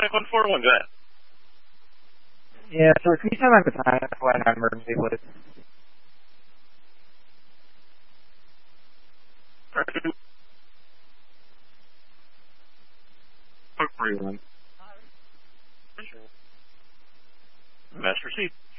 5141, go ahead. Yeah, sir, can you tell me the time when I'm emergency, please? Master seat.